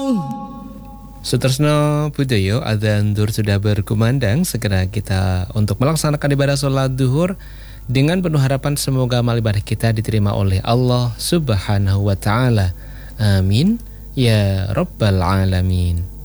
Sutresno Budoyo, adzan zuhur sudah berkumandang. Segera kita untuk melaksanakan ibadah sholat duhur dengan penuh harapan semoga amal ibadah kita diterima oleh Allah Subhanahu wa Ta'ala. Amin ya Rabbal Alamin.